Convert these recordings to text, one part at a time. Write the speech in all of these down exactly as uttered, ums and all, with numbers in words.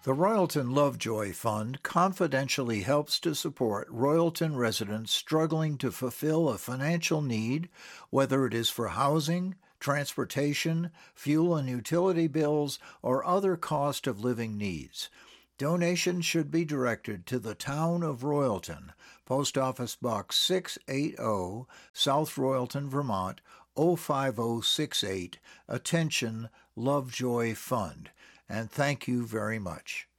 The Royalton Lovejoy Fund confidentially helps to support Royalton residents struggling to fulfill a financial need, whether it is for housing, transportation, fuel and utility bills, or other cost of living needs. Donations should be directed to the Town of Royalton, Post Office Box six eighty, South Royalton, Vermont, oh five oh six eight. Attention, Lovejoy Fund. And thank you very much.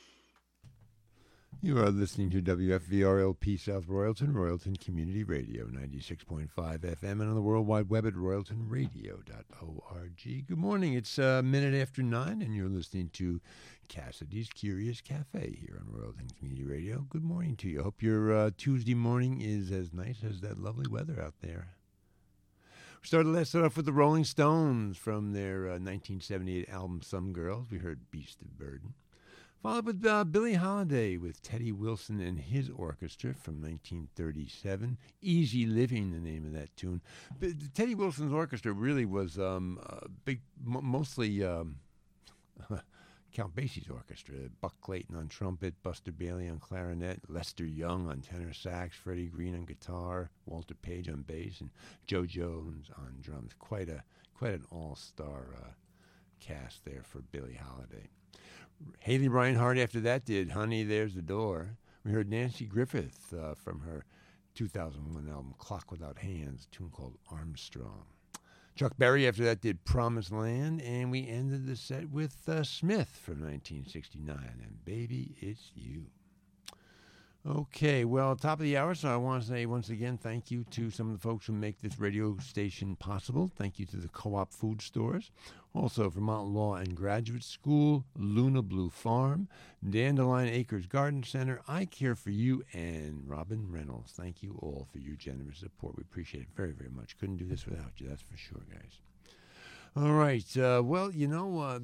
You are listening to W F V R L P South Royalton, Royalton Community Radio, ninety-six point five F M, and on the World Wide Web at royalton radio dot org. Good morning. It's a minute after nine, and you're listening to Cassidy's Curious Cafe here on Royalton Community Radio. Good morning to you. Hope your uh, Tuesday morning is as nice as that lovely weather out there. We started last off with the Rolling Stones from their uh, nineteen seventy-eight album Some Girls. We heard Beast of Burden. Followed with uh, Billie Holiday with Teddy Wilson and his orchestra from nineteen thirty-seven. Easy Living, the name of that tune. But Teddy Wilson's orchestra really was um, uh, big, m- mostly um, Count Basie's orchestra. Buck Clayton on trumpet, Buster Bailey on clarinet, Lester Young on tenor sax, Freddie Green on guitar, Walter Page on bass, and Joe Jones on drums. Quite a quite an all-star uh, cast there for Billie Holiday. Haley Reinhart after that did Honey, There's the Door. We heard Nancy Griffith uh, from her two thousand one album Clock Without Hands, a tune called Armstrong. Chuck Berry after that did Promised Land, and we ended the set with uh, Smith from nineteen sixty-nine, and Baby, It's You. Okay, well, top of the hour, so I want to say once again thank you to some of the folks who make this radio station possible. Thank you to the Co-op food stores. Also, Vermont Law and Graduate School, Luna Blue Farm, Dandelion Acres Garden Center, I Care for You, and Robin Reynolds. Thank you all for your generous support. We appreciate it very, very much. Couldn't do this without you, that's for sure, guys. All right, uh, well, you know, uh,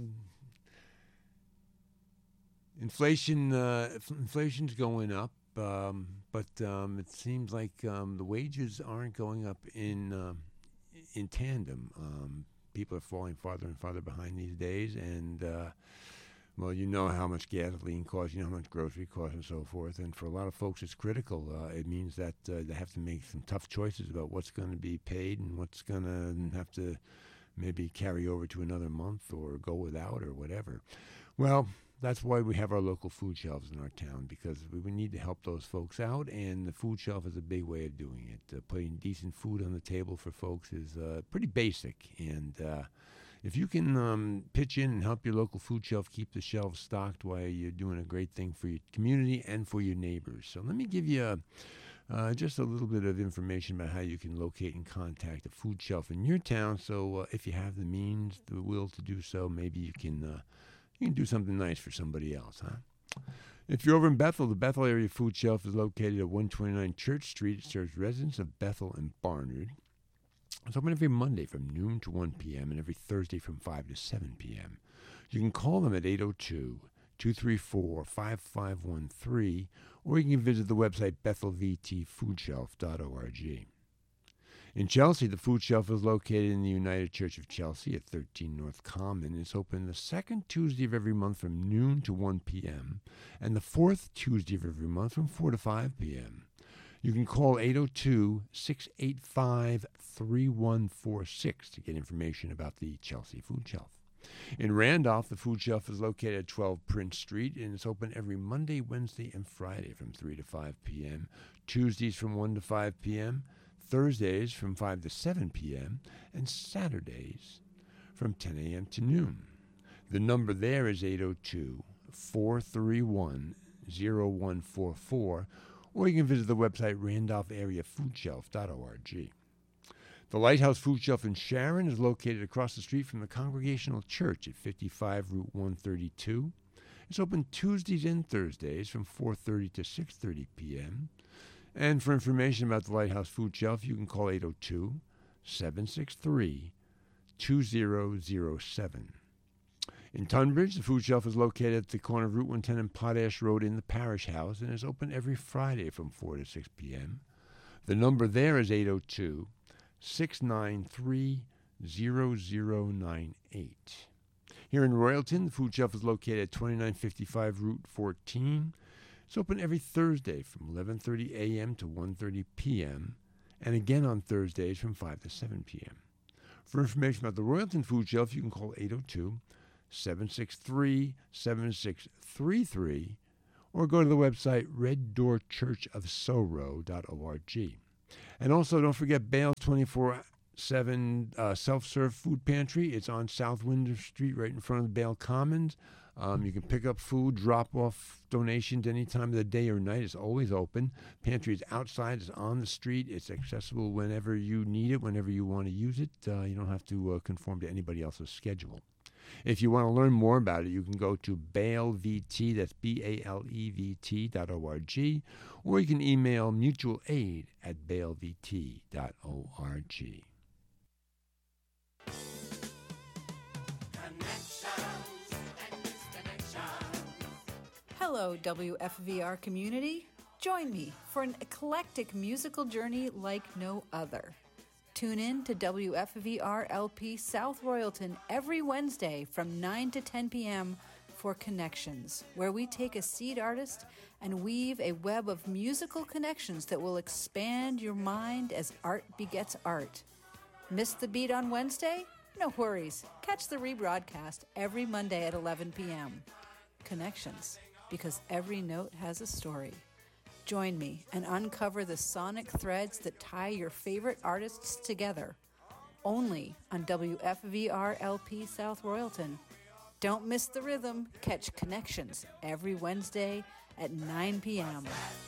inflation, uh, inflation's going up. Um, but um, it seems like um, the wages aren't going up in um, in tandem. Um, people are falling farther and farther behind these days, and uh, well, you know how much gasoline costs, you know how much grocery costs, and so forth. And for a lot of folks, it's critical. Uh, it means that uh, they have to make some tough choices about what's going to be paid and what's going to have to maybe carry over to another month or go without or whatever. Well, that's why we have our local food shelves in our town, because we, we need to help those folks out, and the food shelf is a big way of doing it. Uh, putting decent food on the table for folks is uh, pretty basic, and uh, if you can um, pitch in and help your local food shelf keep the shelves stocked, while you're doing a great thing for your community and for your neighbors. So let me give you a, uh, just a little bit of information about how you can locate and contact a food shelf in your town. So uh, if you have the means, the will to do so, maybe you can... Uh, You can do something nice for somebody else, huh? If you're over in Bethel, the Bethel Area Food Shelf is located at one twenty-nine Church Street. It serves residents of Bethel and Barnard. It's open every Monday from noon to one p.m. and every Thursday from five to seven p.m. You can call them at eight oh two, two three four, five five one three, or you can visit the website bethel v t food shelf dot org. In Chelsea, the food shelf is located in the United Church of Chelsea at thirteen North Common. It's open the second Tuesday of every month from noon to one p.m. and the fourth Tuesday of every month from four to five p.m. You can call eight oh two, six eight five, three one four six to get information about the Chelsea Food Shelf. In Randolph, the food shelf is located at twelve Prince Street, and it's open every Monday, Wednesday, and Friday from three to five p.m., Tuesdays from one to five p.m., Thursdays from five to seven p.m., and Saturdays from ten a.m. to noon. The number there is eight oh two, four three one, oh one four four, or you can visit the website randolph area food shelf dot org. The Lighthouse Food Shelf in Sharon is located across the street from the Congregational Church at fifty-five Route one thirty-two. It's open Tuesdays and Thursdays from four thirty to six thirty p.m., and for information about the Lighthouse Food Shelf, you can call eight oh two, seven six three, two oh oh seven. In Tunbridge, the food shelf is located at the corner of Route one ten and Potash Road in the Parish House, and is open every Friday from four to six p.m. The number there is eight oh two, six nine three, oh oh nine eight. Here in Royalton, the food shelf is located at twenty-nine fifty-five Route fourteen. It's open every Thursday from eleven thirty a.m. to one thirty p.m. and again on Thursdays from five to seven p.m. For information about the Royalton Food Shelf, you can call eight oh two, seven six three, seven six three three or go to the website red door church of sorrow dot org. And also, don't forget Bale's twenty-four seven uh, self-serve food pantry. It's on South Windsor Street right in front of the Bale Commons. Um, you can pick up food, drop off donations any time of the day or night. It's always open. Pantry is outside. It's on the street. It's accessible whenever you need it, whenever you want to use it. Uh, you don't have to uh, conform to anybody else's schedule. If you want to learn more about it, you can go to Bale V T, that's B A L E V T dot O-R-G, or you can email mutual aid at bale v t dot org. Hello, W F V R community. Join me for an eclectic musical journey like no other. Tune in to W F V R L P South Royalton every Wednesday from nine to ten p.m. for Connections, where we take a seed artist and weave a web of musical connections that will expand your mind as art begets art. Miss the beat on Wednesday? No worries. Catch the rebroadcast every Monday at eleven p.m. Connections, because every note has a story. Join me and uncover the sonic threads that tie your favorite artists together. Only on W F V R L P South Royalton. Don't miss the rhythm. Catch Connections every Wednesday at nine p.m.